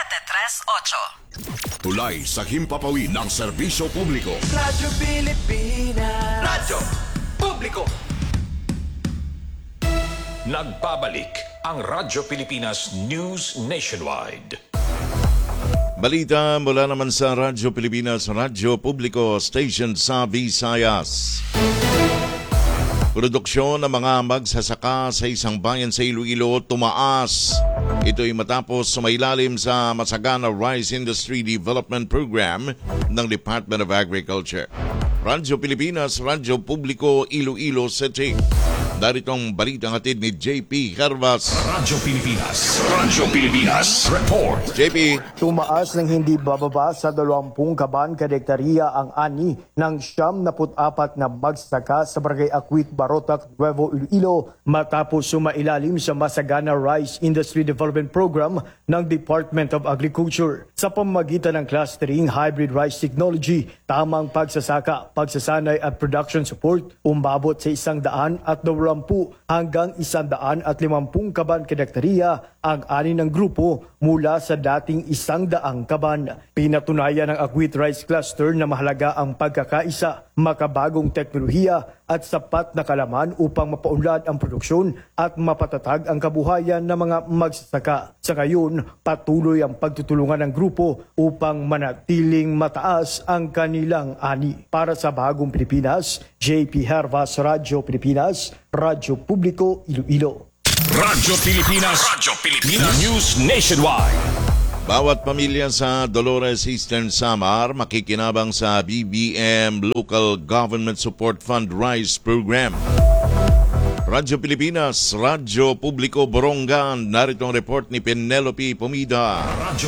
738. Tulay sa himpapawid ng serbisyo publiko. Radyo Pilipinas, Radyo Publiko. Nagbabalik ang Radyo Pilipinas News Nationwide. Balita mula naman sa Radyo Pilipinas, Radyo Publiko Station sa Visayas. Produksyon ng mga magsasaka sa isang bayan sa Iloilo tumaas. Ito'y matapos sumailalim sa Masagana Rice Industry Development Program ng Department of Agriculture. Radyo Pilipinas, Radyo Publiko, Iloilo City. Daritong balitang hatid ni JP Carvas. Radyo Pilipinas Report. JP. Tumaas ng hindi bababa sa 20 kaban kada hektarya ang ani ng 74 na magsasaka sa Barangay Akwit, Barotac, Nuevo Iloilo matapos sumailalim sa Masagana Rice Industry Development Program ng Department of Agriculture. Sa pamamagitan ng clustering hybrid rice technology, tamang pagsasaka, pagsasanay at production support, umabot sa 120 hanggang 150 kaban kada hektarya ang ani ng grupo mula sa dating 100 kaban. Pinatunayan ng Akwit Rice Cluster na mahalaga ang pagkakaisa, makabagong teknolohiya at sapat na kalaman upang mapaunlad ang produksyon at mapatatag ang kabuhayan ng mga magsasaka. Sa ngayon, patuloy ang pagtutulungan ng grupo upang manatiling mataas ang kanilang ani. Para sa Bagong Pilipinas, JP Hervas, Radyo Pilipinas, Radyo Publiko, Iloilo. Radyo Pilipinas News Nationwide. Bawat pamilya sa Dolores Eastern Samar makikinabang sa BBM Local Government Support Fund RISE Program. Radyo Pilipinas, Radyo Publiko Borongan, narito ang report ni Penelope Pumida. Radyo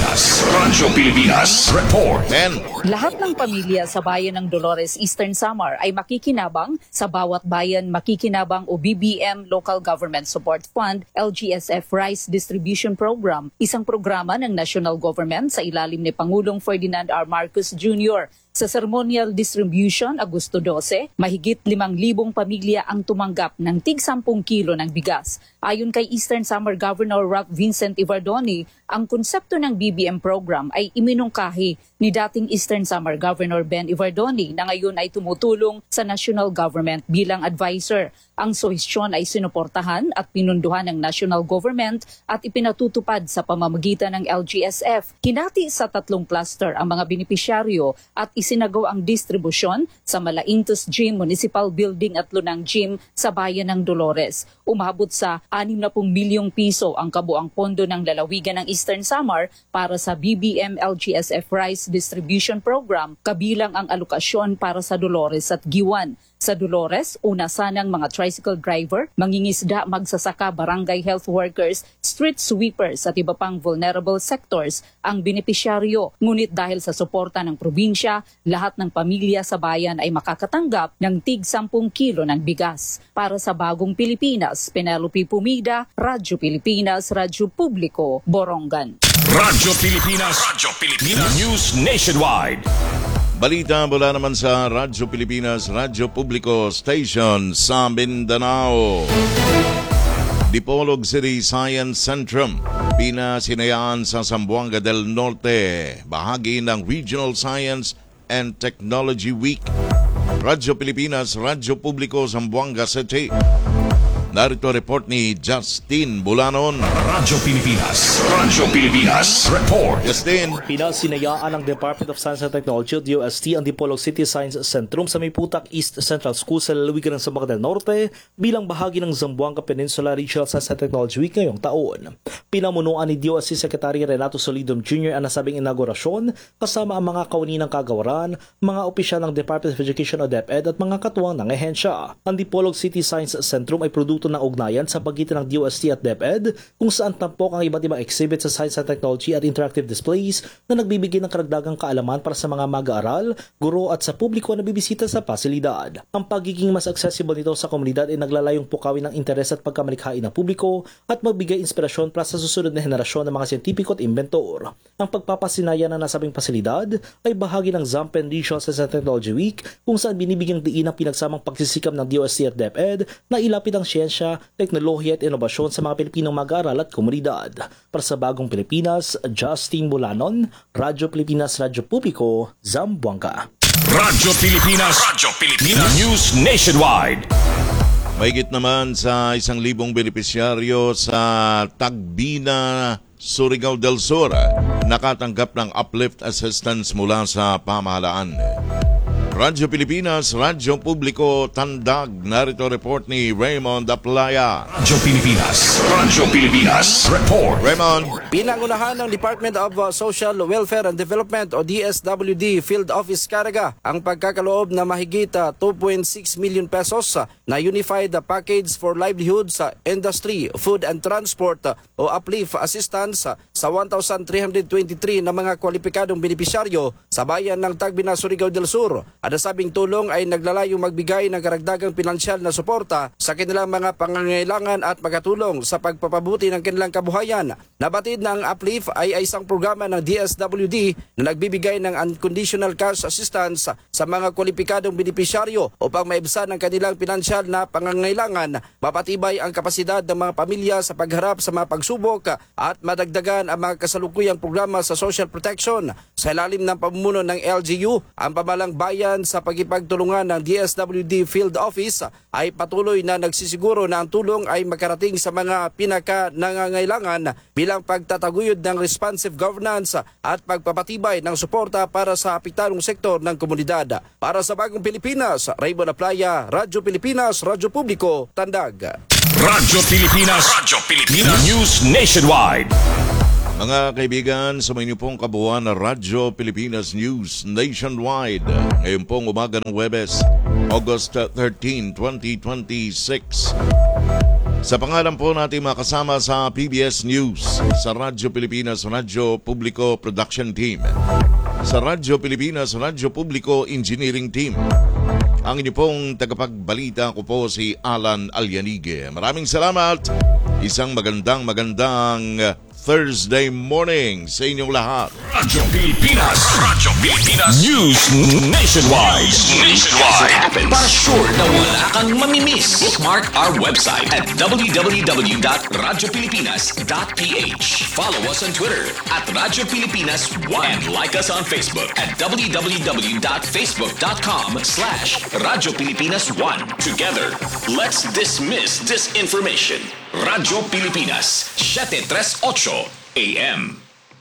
Pilipinas Report. Lahat ng pamilya sa bayan ng Dolores Eastern Samar ay makikinabang sa Bawat Bayan Makikinabang o BBM Local Government Support Fund LGSF Rice Distribution Program, isang programa ng national government sa ilalim ni Pangulong Ferdinand R. Marcos Jr. Sa ceremonial distribution, Agosto 12, mahigit 5,000 pamilya ang tumanggap ng tig 10 kilo ng bigas. Ayon kay Eastern Samar Governor Rock Vincent Ivardoni, ang konsepto ng BBM program ay iminungkahi ni dating Eastern Samar Governor Ben Ivardoni na ngayon ay tumutulong sa national government bilang advisor. Ang suhestyon ay sinuportahan at pinunduhan ng national government at ipinatutupad sa pamamagitan ng LGSF. Hinati sa 3 cluster ang mga benepisyaryo at isinagaw ang distribusyon sa Malaintos Gym Municipal Building at Lunang Gym sa bayan ng Dolores. Umabot sa 60 milyong piso ang kabuang pondo ng lalawigan ng Eastern Samar para sa BBM LGSF Rice Distribution Program, kabilang ang alokasyon para sa Dolores at Giwan. Sa Dolores, una sanang mga tricycle driver, mangingisda, magsasaka, barangay health workers, street sweepers at iba pang vulnerable sectors ang benepisyaryo. Ngunit dahil sa suporta ng probinsya, lahat ng pamilya sa bayan ay makakatanggap ng tig 10 kilo ng bigas. Para sa Bagong Pilipinas, Penelope Pumida, Radyo Pilipinas, Radyo Publiko, Borongan. Radyo Pilipinas News Nationwide. Balita mula naman sa Radyo Pilipinas, Radyo Publiko Station sa Mindanao. Dipolog City Science Centrum, pinasinayaan sa Zamboanga del Norte, bahagi ng Regional Science and Technology Week. Radyo Pilipinas, Radyo Publiko, Zamboanga City. Narito report ni Justin Bulanon. Radyo Pilipinas Report. Justin. Pinasinayaan ng Department of Science and Technology o DOST ang Dipolog City Science Centrum sa Mayputak East Central School sa lalawigan ng Zamboanga del Norte bilang bahagi ng Zamboanga Peninsula Regional Science and Technology Week ngayong taon. Pinamunuan ni DOST Secretary Renato Solidum Jr. ang nasabing inaugurasyon kasama ang mga kawani ng kagawaran, mga opisyal ng Department of Education o DepEd at mga katuwang ng ehensya. Ang Dipolog City Science Centrum ay produkto ng ugnayan sa pagitan ng DOST at DepEd kung saan tampok ang iba't ibang exhibit sa science and technology at interactive displays na nagbibigay ng karagdagang kaalaman para sa mga mag-aaral, guro at sa publiko na bibisita sa pasilidad. Ang pagiging mas accessible nito sa komunidad ay naglalayong pukawin ng interes at pagkamalikhain ng publiko at magbigay inspirasyon para sa susunod na henerasyon ng mga siyentipiko at inventor. Ang pagpapasinaya ng nasabing pasilidad ay bahagi ng Zampen Regional Science and Technology Week kung saan binibigyang diin ang pinagsamang pagsisikap ng DOST at DepEd na ilapit ang siyensya, teknolohiya at inobasyon sa mga Pilipinong mag-aaral at komunidad. Para sa Bagong Pilipinas, Justin Bulanon, Radyo Pilipinas, Radyo Publiko, Zamboanga. Radyo Pilipinas News Nationwide. Mahigit naman sa 1,000 benepisyaryo sa Tagbina, Surigao del Sur nakatanggap ng uplift assistance mula sa pamahalaan. Radyo Pilipinas, Radyo Publiko, Tandag. Narito report ni Raymond Aplaya. Radyo Pilipinas Report. Raymond. Pinangunahan ng Department of Social Welfare and Development o DSWD Field Office Caraga ang pagkakaloob na mahigit 2.6 million pesos na Unified Package for Livelihood sa Industry, Food and Transport o Uplift Assistance sa 1,323 na mga kwalipikadong benepisyaryo sa bayan ng Tagbina, Surigao del Sur. Ang nasabing tulong ay naglalayong magbigay ng karagdagang pinansyal na suporta sa kanilang mga pangangailangan at makatulong sa pagpapabuti ng kanilang kabuhayan. Nabatid na ang Uplift ay isang programa ng DSWD na nagbibigay ng unconditional cash assistance sa mga kwalipikadong benepisyaryo upang maibsan ang kanilang pinansyal na pangangailangan, mapatibay ang kapasidad ng mga pamilya sa pagharap sa mga pagsubok at madagdagan ang mga kasalukuyang programa sa social protection. Sa ilalim ng pamumuno ng LGU, ang pamalang bayan sa pagkipagtulungan ng DSWD Field Office ay patuloy na nagsisiguro na ang tulong ay makarating sa mga pinaka-nangangailangan bilang pagtataguyod ng responsive governance at pagpapatibay ng suporta para sa apektadong sektor ng komunidad. Para sa Bagong Pilipinas, Raymond Aplaya, Radyo Pilipinas, Radyo Publiko, Tandag. Radyo Pilipinas News Nationwide. Mga kaibigan, sa inyo pong kabuuan na Radyo Pilipinas News Nationwide. Ngayon pong umaga ng Huwebes, August 13, 2026. Sa pangalan po natin makasama sa PBS News, sa Radyo Pilipinas, Radyo Publiko Production Team, sa Radyo Pilipinas, Radyo Publiko Engineering Team. Ang inyo pong tagapagbalita ko po si Alan Alyanige. Maraming salamat. Isang magandang Thursday morning sa inyong lahat. Radyo Pilipinas News Nationwide. Para sure na wala kang mamimiss. Bookmark our website at www.radiopilipinas.ph. Follow us on Twitter at Radyo Pilipinas 1 and like us on Facebook at www.facebook.com/Radyo Pilipinas 1. Together, let's dismiss disinformation. Radyo Pilipinas 738 AM.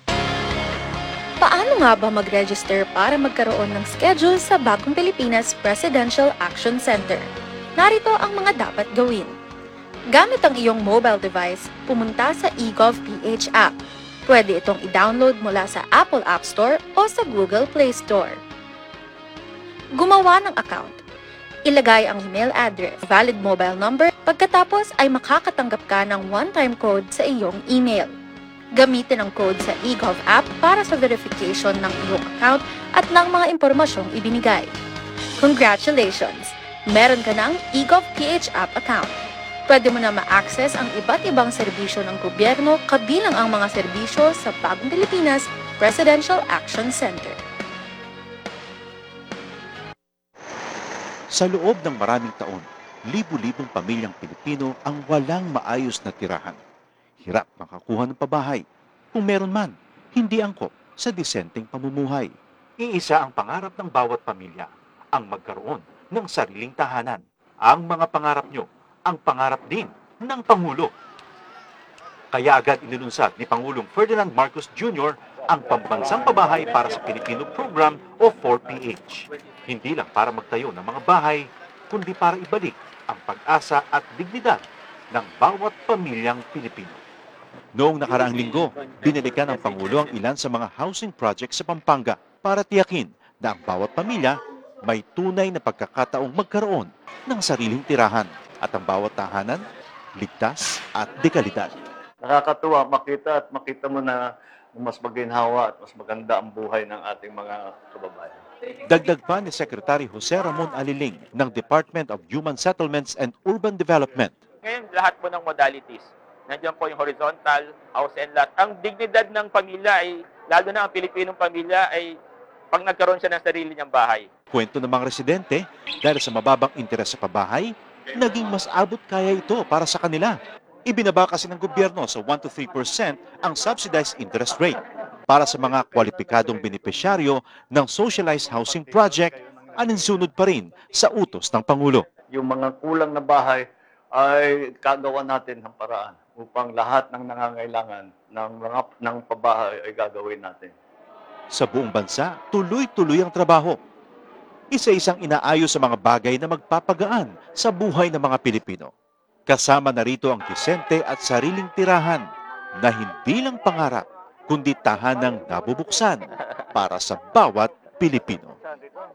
Paano nga ba mag-register para magkaroon ng schedule sa Bagong Pilipinas Presidential Action Center? Narito ang mga dapat gawin. Gamit ang iyong mobile device, pumunta sa eGovPH app. Pwede itong i-download mula sa Apple App Store o sa Google Play Store. Gumawa ng account. Ilagay ang email address, valid mobile number, pagkatapos ay makakatanggap ka ng one-time code sa iyong email. Gamitin ang code sa eGov app para sa verification ng iyong account at ng mga impormasyong ibinigay. Congratulations! Meron ka ng eGovPH app account. Pwede mo na ma-access ang iba't ibang serbisyo ng gobyerno kabilang ang mga serbisyo sa Bagong Pilipinas Presidential Action Center. Sa loob ng maraming taon, libu-libong pamilyang Pilipino ang walang maayos na tirahan. Hirap makakuha ng pabahay. Kung meron man, hindi angkop sa disenteng pamumuhay. Iisa ang pangarap ng bawat pamilya, ang magkaroon ng sariling tahanan. Ang mga pangarap nyo, ang pangarap din ng Pangulo. Kaya agad inilunsad ni Pangulong Ferdinand Marcos Jr. ang Pambansang Pabahay para sa Pilipino Program o 4PH. Hindi lang para magtayo ng mga bahay, kundi para ibalik ang pag-asa at dignidad ng bawat pamilyang Pilipino. Noong nakaraang linggo, binalikan ng Pangulo ang ilan sa mga housing projects sa Pampanga para tiyakin na ang bawat pamilya may tunay na pagkakataong magkaroon ng sariling tirahan at ang bawat tahanan ligtas at dekalidad. Nakakatuwa makita mo na mas maginhawa at mas maganda ang buhay ng ating mga kababayan. Dagdag pa ni Secretary Jose Ramon Aliling ng Department of Human Settlements and Urban Development. Ngayon, lahat po ng modalities. Nandiyan po yung horizontal, house and lot. Ang dignidad ng pamilya ay, lalo na ang Pilipinong pamilya, ay pag nagkaroon siya ng sarili niyang bahay. Kwento ng mga residente, dahil sa mababang interes sa pabahay, naging mas abot kaya ito para sa kanila. Ibinaba kasi ng gobyerno sa 1 to 3% ang subsidized interest rate. Para sa mga kwalipikadong benepisyaryo ng Socialized Housing Project, aninsunod pa rin sa utos ng Pangulo. Yung mga kulang na bahay ay kagawa natin ng paraan upang lahat ng nangangailangan ng pabahay ay gagawin natin. Sa buong bansa, tuloy-tuloy ang trabaho. isa-isang inaayos sa mga bagay na magpapagaan sa buhay ng mga Pilipino. Kasama na rito ang disente at sariling tirahan na hindi lang pangarap, kundi tahanang nabubuksan para sa bawat Pilipino.